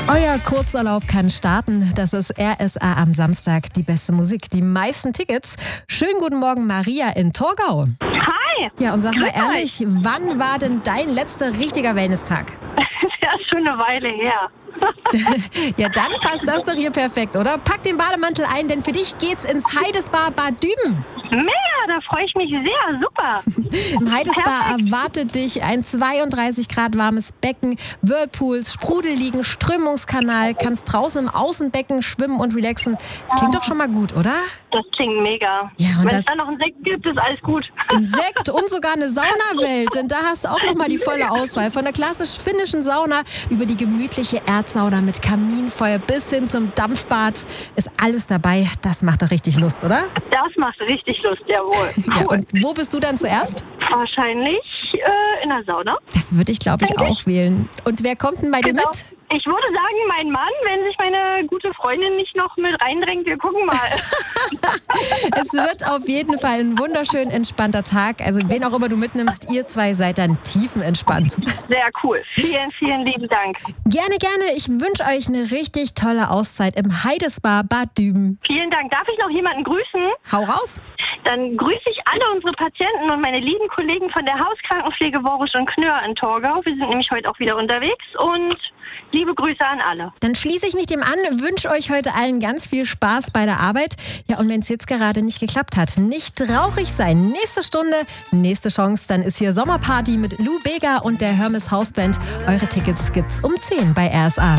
Euer Kurzurlaub kann starten. Das ist RSA am Samstag. Die beste Musik, die meisten Tickets. Schönen guten Morgen, Maria in Torgau. Hi! Ja, und sag mal ehrlich, wann war denn dein letzter richtiger Wellness-Tag? Ja, schon eine Weile her. Ja, dann passt das doch hier perfekt, oder? Pack den Bademantel ein, denn für dich geht's ins Heidesbar Bad Düben. Mega, da freue ich mich sehr. Super. Im Heidesbar Perfekt. erwartet dich ein 32 Grad warmes Becken, Whirlpools, Sprudelliegen, Strömungskanal, kannst draußen im Außenbecken schwimmen und relaxen. Das klingt doch schon mal gut, oder? Das klingt mega. Ja, und wenn es dann noch einen Sekt gibt, ist alles gut. Ein Sekt und sogar eine Saunawelt, denn da hast du auch nochmal die volle Auswahl. Von der klassisch finnischen Sauna über die gemütliche Erdsauna mit Kaminfeuer bis hin zum Dampfbad ist alles dabei. Das macht doch richtig Lust, oder? Das macht richtig Lust, jawohl. Ja, Cool. und wo bist du dann zuerst? Wahrscheinlich in der Sauna. Das würde ich, glaube ich, auch wählen. Und wer kommt denn bei dir Genau. mit? Ich würde sagen, mein Mann, wenn sich meine gute Freundin nicht noch mit reindrängt, wir gucken mal. Es wird auf jeden Fall ein wunderschön entspannter Tag. Also wen auch immer du mitnimmst, ihr zwei seid dann tiefenentspannt. Sehr cool. Vielen, vielen lieben Dank. Gerne, gerne. Ich wünsche euch eine richtig tolle Auszeit im Heidesbar Bad Düben. Vielen Dank. Darf ich noch jemanden grüßen? Hau raus! Dann grüße ich alle unsere Patienten und meine lieben Kollegen von der Hauskrankenpflege Worisch und Knör in Torgau. Wir sind nämlich heute auch wieder unterwegs und liebe Grüße an alle. Dann schließe ich mich dem an, wünsche euch heute allen ganz viel Spaß bei der Arbeit. Ja, und wenn es jetzt gerade nicht geklappt hat, nicht traurig sein. Nächste Stunde, nächste Chance, dann ist hier Sommerparty mit Lou Bega und der Hermes Hausband. Eure Tickets gibt's um 10 bei RSA.